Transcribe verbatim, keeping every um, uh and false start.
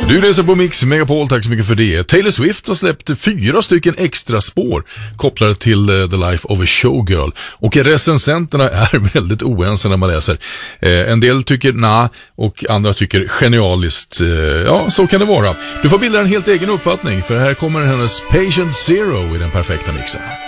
Du läser på Mix Megapol, tack så mycket för det. Taylor Swift har släppt fyra stycken extra spår kopplade till uh, The Life of a Showgirl. Och recensenterna är väldigt oense när man läser. Eh, en del tycker na och andra tycker genialiskt. Eh, ja, så kan det vara. Du får bilda en helt egen uppfattning, för här kommer hennes Patient Zero i den perfekta mixen.